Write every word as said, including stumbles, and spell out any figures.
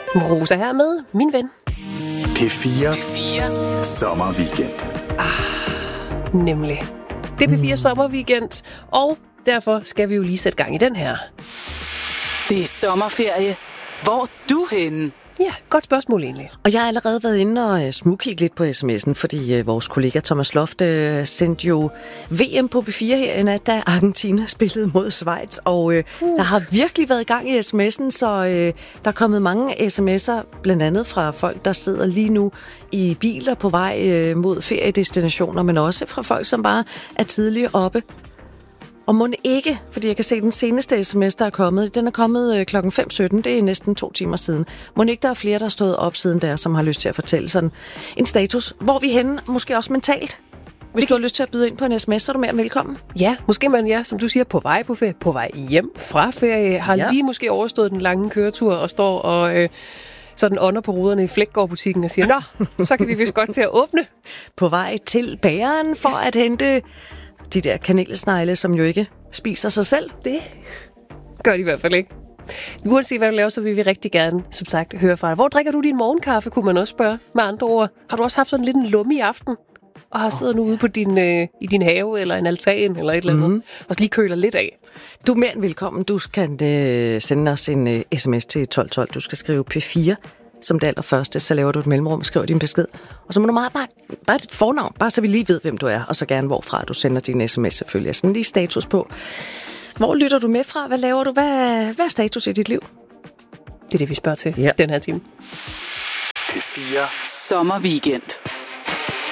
Rosa her med min ven. P fire, P fire. Sommerweekend. Ah, nemlig. Det er P fire sommerweekend, og derfor skal vi jo lige sætte gang i den her. Det er sommerferie. Hvor er du henne? Ja, godt spørgsmål egentlig. Og jeg har allerede været inde og smugkigge lidt på sms'en, fordi vores kollega Thomas Loft sendte jo V M på P fire her i nat, da Argentina spillede mod Schweiz. Og øh, uh. der har virkelig været gang i sms'en, så øh, der er kommet mange sms'er, blandt andet fra folk, der sidder lige nu i biler på vej øh, mod feriedestinationer, men også fra folk, som bare er tidligere oppe. Og må ikke, fordi jeg kan se den seneste sms, der er kommet, den er kommet klokken fem sytten, det er næsten to timer siden. Må ikke, der er flere, der er stået op siden der, som har lyst til at fortælle sådan en status. Hvor er vi henne, måske også mentalt? Hvis du har lyst til at byde ind på en sms, så er du mere end velkommen. Ja, måske man, ja, som du siger, på vej på ferie, på vej hjem fra ferie, har ja. lige måske overstået den lange køretur og står og øh, sådan ånder på ruderne i Flækgaard-butikken og siger, nå, så kan vi vist godt til at åbne. På vej til bageren for at hente de der kanelsnegle, som jo ikke spiser sig selv. Det gør de i hvert fald ikke. Uanset hvad du laver, så vil vi rigtig gerne, som sagt, høre fra dig. Hvor drikker du din morgenkaffe, kunne man også spørge med andre ord. Har du også haft sådan lidt en lumme i aften? Og har siddet nu ude på din, øh, i din have, eller en altan, eller et eller andet, mm-hmm. og så lige køler lidt af. Du er mere end velkommen. Du kan øh, sende os en øh, sms til tolv tolv. Du skal skrive P fire som det allerførste, så laver du et mellemrum, skriver din besked. Og så må du meget bare, bare et fornavn, bare så vi lige ved, hvem du er, og så gerne hvorfra du sender din sms selvfølgelig. Sådan lige status på. Hvor lytter du med fra? Hvad laver du? Hvad, hvad er status i dit liv? Det er det, vi spørger til ja. den her time. P fire Sommerweekend.